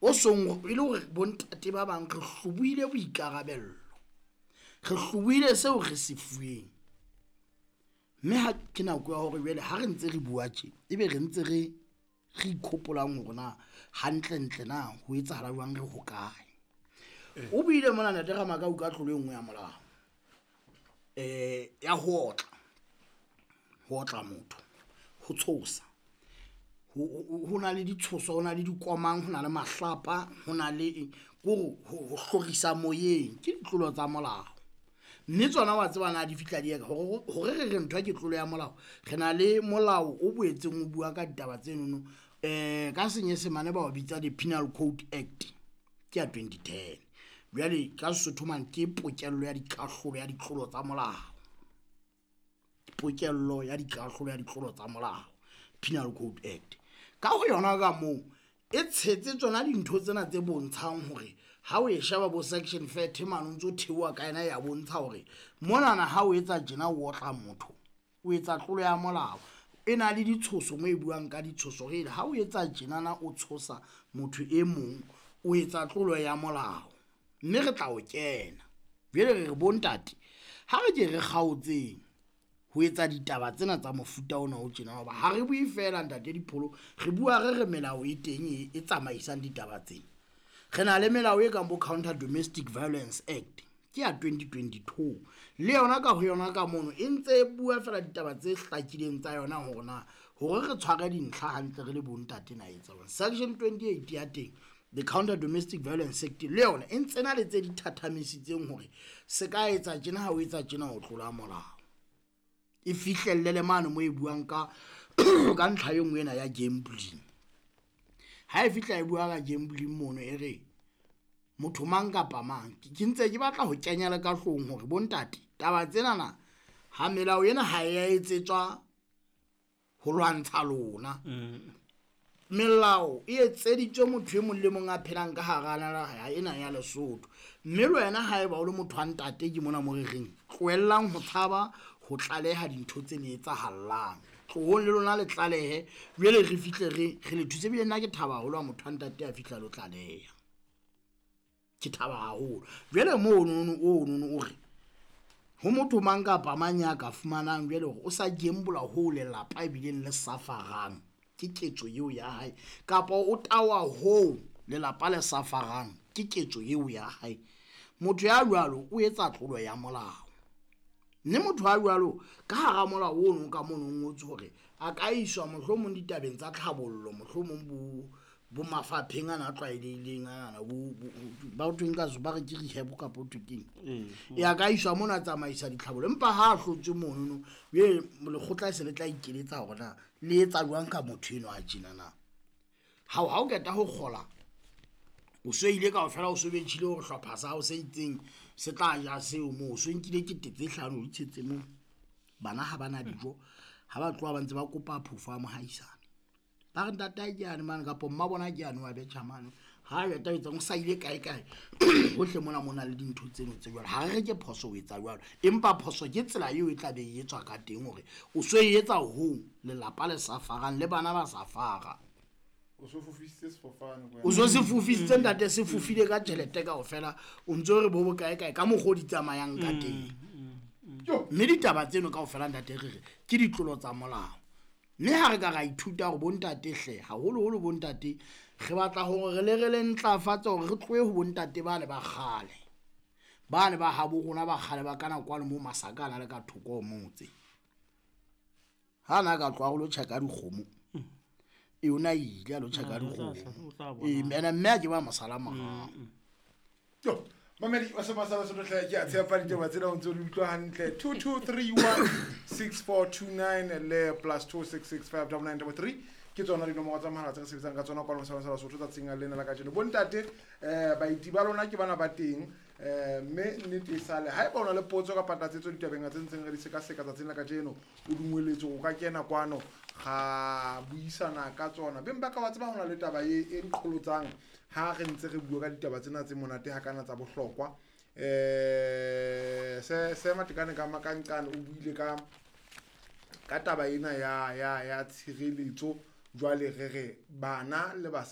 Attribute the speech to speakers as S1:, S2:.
S1: o song ile hore bontate ba bang re hlobuile boikarabello re hlobuile seo re se fueng mme ha ke nako ya hore jwale ha re ntse re bua tje ebe re ntse re ikhopolang hore na hantle ntle na ho etsahala jwang re ho kae o bile mona nete ga maka o ka tlolo engwe ya molao ya ho otla motho ho tshosa ho na le ditshoso ho na le dikomang ho na le mahlapa ho na le ho hlorisa moyeng ke ditlolo tsa molao mme tsona wa tseba na di fitla di eka hore re ntwa ke tlolo ya molao re na le molao o boetseng o bua ka ditaba tseno ka senyesemane ba o bitsa the Penal Code Act ke ya 2010 jwale ka Sesotho man ke pokello ya dikahlolo ya ditlolo tsa molao pokello ya dikahlolo ya ditlolo tsa molao Penal Code Act ka ho yona ka mo e tshetse tsona dintho tsena tse bontshang hore ha o e sheba bo section 30 mano ntso thewa ka ena ya bontsha hore mona na ha o etsa jena o otla motho o etsa tlolo ya molao ena le ditshoso mo e buang ka ditshoso re ha o etsa jena na o tshosa motho e mong o etsa tlolo ya molao mme re tla o kena bele re bontate ha re ke re kgaotseng ho etsa ditaba tsena tsa mofuta ona o tjena hoba ha re bui fela ntate dipholo re bua re melao e teng e tsamaisang ditaba tsena re na le melao e kang bo Counter Domestic Violence Act ke ya 2022 le yona ka ho yona ka mono e ntse bua fela ditaba tse hlakileng tsa yona hore re tshware dintlha hantle re le bontate na etsa section 28 ya teng the Counter Domestic Violence Act le yona e ntse na le tse dithathamisitseng hore se ka etsa tjena ha o etsa tjena o tlola molao e fihlelle le mane mo e buang ka ntlha e nngwe ena ya gambling ha e fihla e bua ka gambling mono e re motho mang kapa mang ke ntse ke batla ho kenya le ka hlong hore bontate taba tsena na ha melao ena ha ya etsetswa ho lwantsha lona melao e etseditswe motho e mong le mong a phelang ka hara naha ena ya Lesotho mme le wena ha eba o le motho wa ntate ke mona mo re reng tloellang ho tshaba ho tlaleha dintho tse ne etsahallang tlohong le lona le tlalehe jwale re fihle re le thuse bile nna ke thaba haholo wa motho wa ntate a fihla lo tlaleha ke thaba haholo jwale mono o re ho motho mang kapa mang ya ka fumanang jwale hore o sa gembula ho le lapa ebileng le safarang ke ketso eo ya hae kapa o tawa ho le lapa le safarang ke ketso eo ya hae motho ya jwalo o etsa tlolo ya molao ne motho wa jwalo ka hara molao ono ka mono ngotse hore a ka iswa mohlomong ditabeng tsa tlhabollo mohlomong bo mafapheng ana tlwaelehileng ana ba utlweng ka ba re ke rehab ka potukeng ya ka iswa mona tsamaisa ditlhabollo empa ha hlotswe mono le lekgotla se le tla ikeletsa hore na le etsa jwang ka motho eno a tjena na ha o keta ho kgola o so ile ka ofela o so betjhile hore hlopha sa o se itseng se tla ja seo mo o so nkile ke tetse 5 o itshetse mo bana ha bana dijo ha ba tloa ba ntse ba kopa phofo a mohaisane ba re ntata ke yana man ka pomma bona ke yana wa betjha man ha ya taitsa mo sa ile kae hohle mona le dintho tseno tse jwalo ha re ke phoso o etsa jwalo empa phoso ke tsela eo e tla be e etswa ka teng hore o so e etsa ho le lapa le safarang le bana ba safara
S2: o so fufisitse sefofane
S1: o so se fufisitse ntate se fufile ka tjhelete ka ofela o ntse re bo bokae ka mogodi tsamayang ka teng mme ditaba tseno ka ofela ntate re ke ditlolo tsa molao mme ha re ka ra ithuta hore bontate hle haholo bontate re batla hore re le ntlafatsa hore re tloe ho bontate ba le ba khale bane ba habo rona ba khale ba kana kwale mo masakana le ka thoko motse hana ka tloa go lo tsheka dikgomo yona ile a lo tsheka dikgomo mme ke ba masalama
S2: yo mamedi wa semasala se tlotlha ke a tshepa ditaba tsena o ntse o utlwa hantle 22316429 le +26659933 ke tsona dinomoro tsa mohala tse re sebetsang ka tsona kwa le sa Sotho tsa tsinga lena la ka jeno bontate ba itiba lona ke bana ba teng mme nnete sale ha e ba ona le potso ka patatsetso ditabeng tse ntseng re di seka tsa tsena ka jeno o dumweletso o ka kena kwano ga buisana ka tsona beng ba ka wa tseba hona le taba e diqholotsang ha re ntse re bua ka ditaba tsena tse monate ha kana tsa bohlokwa se matekane ka makankane o buile ka taba ena ya tshireletso jwale re bana le basa